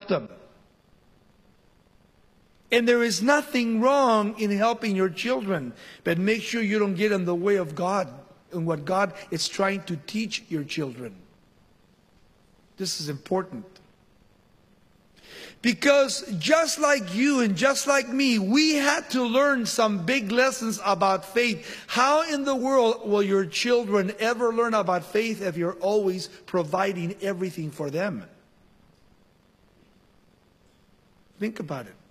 them. And there is nothing wrong in helping your children, but make sure you don't get in the way of God and what God is trying to teach your children. This is important. Because just like you and just like me, we had to learn some big lessons about faith. How in the world will your children ever learn about faith if you're always providing everything for them? Think about it.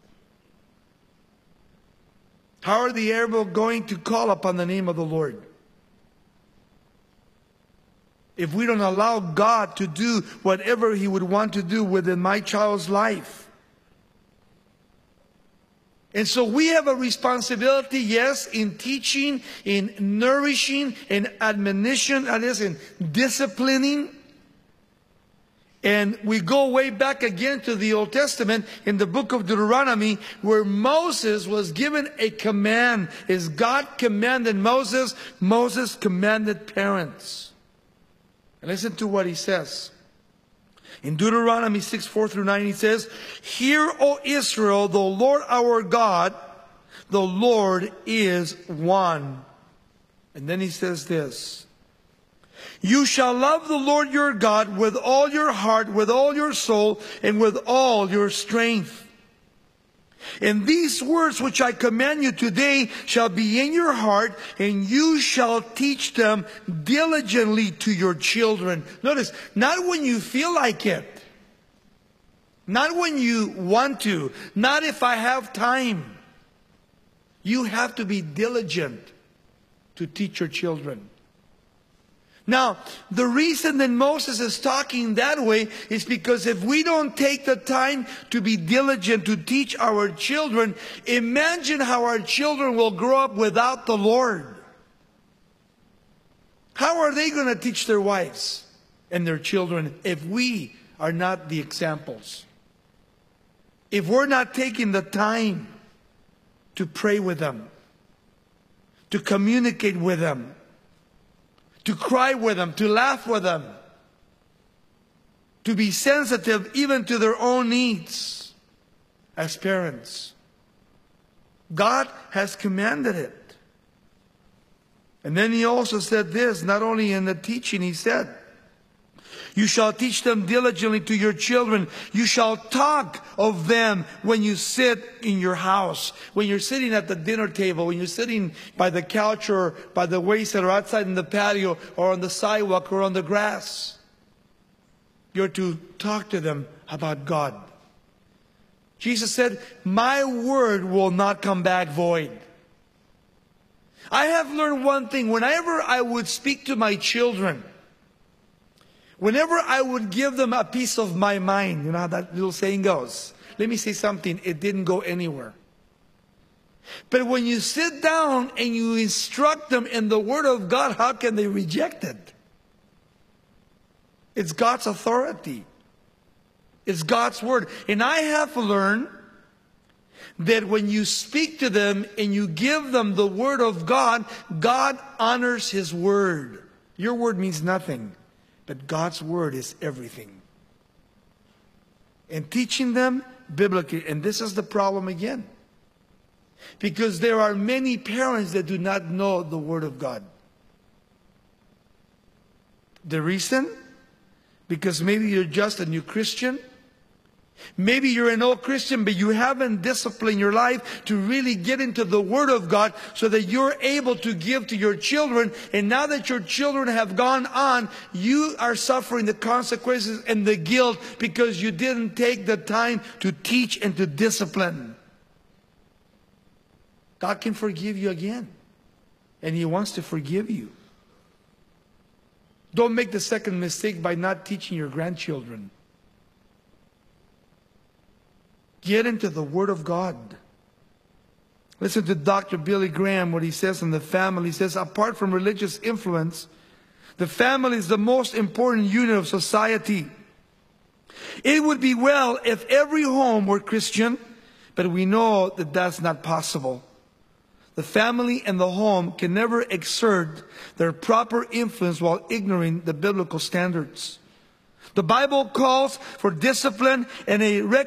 How are they ever going to call upon the name of the Lord if we don't allow God to do whatever He would want to do within my child's life? And so we have a responsibility, yes, in teaching, in nourishing, in admonition, that is, in disciplining. And we go way back again to the Old Testament in the book of Deuteronomy, where Moses was given a command. As God commanded Moses, Moses commanded parents. And listen to what he says. In Deuteronomy 6:4-9, he says, "Hear, O Israel, the Lord our God, the Lord is one." And then he says this, "You shall love the Lord your God with all your heart, with all your soul, and with all your strength. And these words which I command you today shall be in your heart, and you shall teach them diligently to your children." Notice, not when you feel like it, not when you want to, not if I have time. You have to be diligent to teach your children. Now, the reason that Moses is talking that way is because if we don't take the time to be diligent to teach our children, imagine how our children will grow up without the Lord. How are they going to teach their wives and their children if we are not the examples? If we're not taking the time to pray with them, to communicate with them, to cry with them, to laugh with them, to be sensitive even to their own needs as parents. God has commanded it. And then he also said this, not only in the teaching, he said, "You shall teach them diligently to your children. You shall talk of them when you sit in your house." When you're sitting at the dinner table, when you're sitting by the couch or by the wayside or outside in the patio or on the sidewalk or on the grass, you're to talk to them about God. Jesus said, "My word will not come back void." I have learned one thing. Whenever I would speak to my children, whenever I would give them a piece of my mind, you know how that little saying goes, let me say something, it didn't go anywhere. But when you sit down and you instruct them in the Word of God, how can they reject it? It's God's authority. It's God's Word. And I have learned that when you speak to them and you give them the Word of God, God honors His Word. Your word means nothing. But God's Word is everything. And teaching them biblically. And this is the problem again. Because there are many parents that do not know the Word of God. The reason? Because maybe you're just a new Christian. Maybe you're an old Christian, but you haven't disciplined your life to really get into the Word of God so that you're able to give to your children. And now that your children have gone on, you are suffering the consequences and the guilt because you didn't take the time to teach and to discipline. God can forgive you again. And He wants to forgive you. Don't make the second mistake by not teaching your grandchildren. Get into the Word of God. Listen to Dr. Billy Graham, what he says on the family. He says, apart from religious influence, the family is the most important unit of society. It would be well if every home were Christian, but we know that that's not possible. The family and the home can never exert their proper influence while ignoring the biblical standards. The Bible calls for discipline and a